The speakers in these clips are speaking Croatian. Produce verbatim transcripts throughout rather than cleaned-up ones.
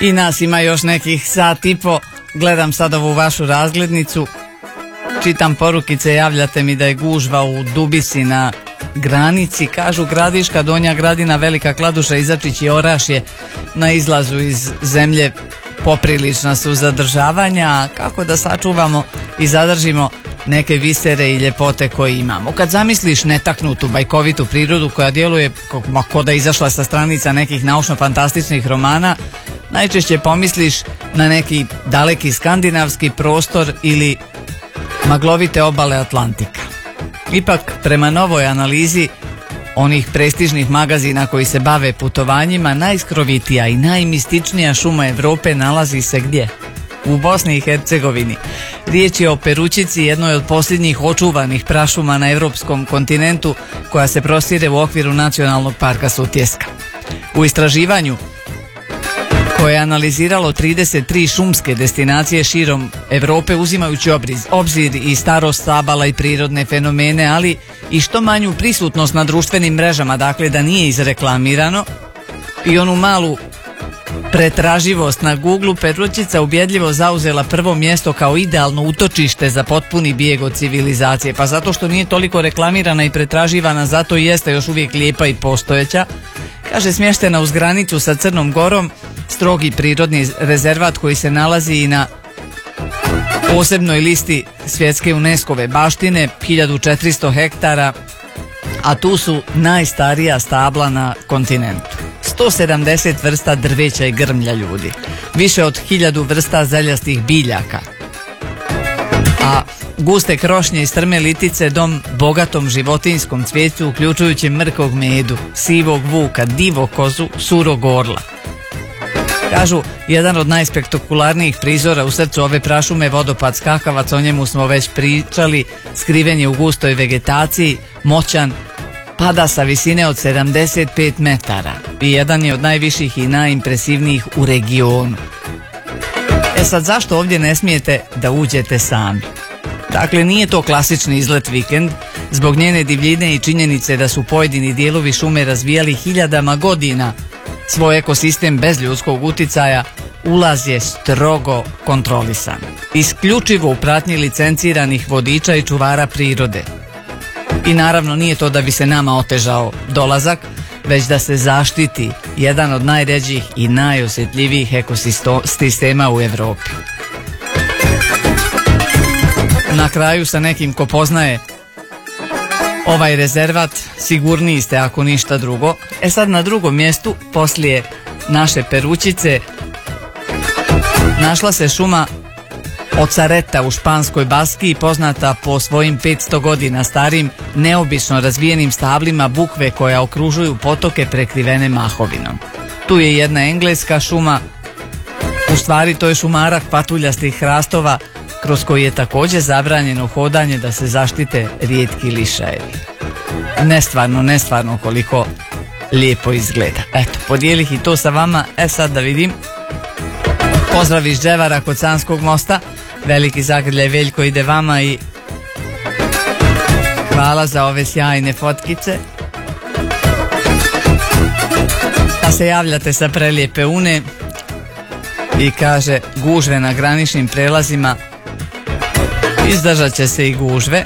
I nas ima još nekih sat i po. Gledam sad ovu vašu razglednicu, čitam porukice, javljate mi da je gužva u Dubisi na granici. Kažu Gradiška, Donja Gradina, Velika Kladuša, Izačić i Orašje na izlazu iz zemlje poprilična su zadržavanja. Kako da sačuvamo i zadržimo neke visere i ljepote koje imamo? Kad zamisliš netaknutu, bajkovitu prirodu koja djeluje kao da je izašla sa stranica nekih naučno-fantastičnih romana, najčešće pomisliš na neki daleki skandinavski prostor ili maglovite obale Atlantika. Ipak, prema novoj analizi onih prestižnih magazina koji se bave putovanjima, najskrovitija i najmističnija šuma Evrope nalazi se gdje? U Bosni i Hercegovini. Riječ je o Perućici, jednoj od posljednjih očuvanih prašuma na europskom kontinentu, koja se prostire u okviru Nacionalnog parka Sutjeska. U istraživanju koje je analiziralo trideset tri šumske destinacije širom Europe, uzimajući obzir i starost stabala i prirodne fenomene, ali i što manju prisutnost na društvenim mrežama, dakle da nije izreklamirano, i onu malu pretraživost na Google, Perućica ubjedljivo zauzela prvo mjesto kao idealno utočište za potpuni bijeg od civilizacije. Pa zato što nije toliko reklamirana i pretraživana, zato i jeste još uvijek lijepa i postojeća. Kaže, smještena uz granicu sa Crnom Gorom, strogi prirodni rezervat koji se nalazi i na posebnoj listi svjetske UNESCO-ve baštine, hiljadu četiristo hektara, a tu su najstarija stabla na kontinentu. sto sedamdeset vrsta drveća i grmlja, ljudi. Više od hiljadu vrsta zeljastih biljaka. A guste krošnje i strme litice dom bogatom životinjskom cvijeću, uključujući mrkog medu, sivog vuka, divog kozu, surog orla. Kažu, jedan od najspektakularnijih prizora u srcu ove prašume je vodopad Skakavac, o njemu smo već pričali, skriven je u gustoj vegetaciji, moćan, pada sa visine od sedamdeset pet metara i jedan je od najviših i najimpresivnijih u regionu. E sad, zašto ovdje ne smijete da uđete sami? Dakle, nije to klasični izlet vikend, zbog njene divljine i činjenice da su pojedini dijelovi šume razvijali hiljadama godina svoj ekosistem bez ljudskog uticaja, ulaz je strogo kontrolisan. Isključivo u pratnji licenciranih vodiča i čuvara prirode. I naravno nije to da bi se nama otežao dolazak, već da se zaštiti jedan od najređih i najosjetljivijih ekosistema u Europi. Na kraju, sa nekim ko poznaje ovaj rezervat, sigurniji ste ako ništa drugo. E sad, na drugom mjestu, poslije naše Perućice, našla se šuma Ocareta u Španskoj Baskiji, poznata po svojim petsto godina starim, neobično razvijenim stablima bukve koja okružuju potoke prekrivene mahovinom. Tu je jedna engleska šuma, u stvari to je šumarak patuljastih hrastova, kroz koji je također zabranjeno hodanje da se zaštite rijetki lišajevi. Nestvarno, nestvarno koliko lijepo izgleda. Eto, podijelih i to sa vama. E sad da vidim. Pozdrav iz Dževara kod Sanskog mosta. Veliki zagrljaj Veljko ide vama i hvala za ove sjajne fotkice. Pa se javljate sa prelijepe Une i kaže, gužve na graničnim prelazima, izdržat će se i gužve.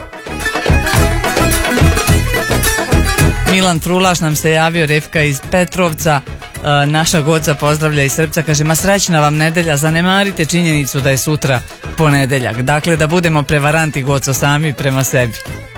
Milan Trulaš nam se javio, Refka iz Petrovca, e, naša Goca pozdravlja iz Srpca, kaže, ma srećna vam nedelja, zanemarite činjenicu da je sutra ponedeljak. Dakle, da budemo prevaranti, Goco, sami prema sebi.